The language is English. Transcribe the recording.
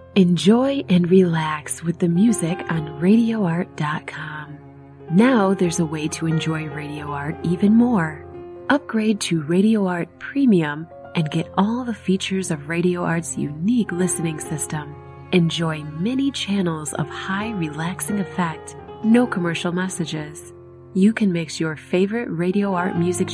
Enjoy and relax with the music on RadioArt.com. Now there's a way to enjoy Radio Art even more. Upgrade to Radio Art Premium and get all the features of Radio Art's unique listening system. Enjoy many channels of high relaxing effect, no commercial messages. You can mix your favorite Radio Art music